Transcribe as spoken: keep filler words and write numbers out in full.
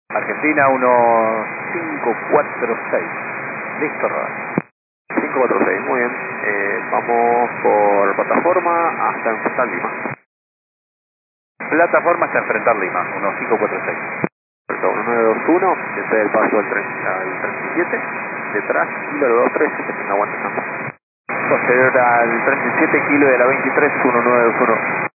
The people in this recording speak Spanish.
Argentina uno cinco cuatro seis. Listo, rodar. cinco cuatro seis, muy bien. Eh, vamos por plataforma hasta enfrentar Lima. Plataforma hasta enfrentar Lima, uno cinco cuatro seis. Perfecto, uno nueve dos uno, desde el paso al treinta, al treinta y siete. Detrás, kilo de dos tres, que tenga aguante. Posterior al treinta y siete, kilo de la veintitrés, uno nueve dos uno.